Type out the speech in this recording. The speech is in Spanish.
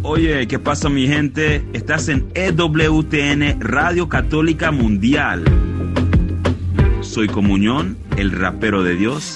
Oye, ¿qué pasa, mi gente? Estás en EWTN, Radio Católica Mundial. Soy Comunión, el rapero de Dios,